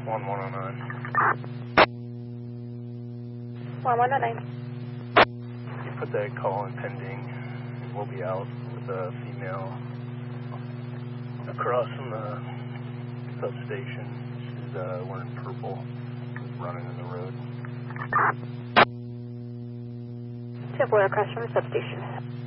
1109. 1109. You put that call in pending. We'll be out with a female across from the substation. She's wearing purple, running in the road. Temporary across from the substation.